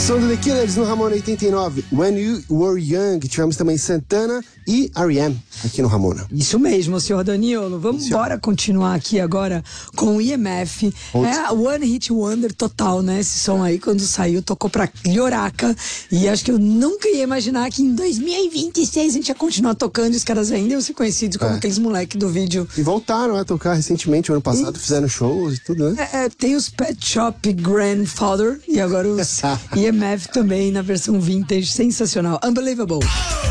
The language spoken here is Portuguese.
Som do The Killers no Ramona 89. When You Were Young. Tivemos também Santana e R.E.M. aqui no Ramona. Isso mesmo, senhor Daniolo. Vamos embora continuar aqui agora com o IMF. É One Hit Wonder total, né? Esse som aí, quando saiu, tocou pra Lloraca. E acho que eu nunca ia imaginar que em 2026 a gente ia continuar tocando. Os caras ainda iam ser conhecidos como aqueles moleques do vídeo. E voltaram a tocar recentemente, o ano passado, fizeram shows e tudo, né? Tem os Pet Shop Grandfather e agora os IMF também na versão vintage. Sensacional. Unbelievable.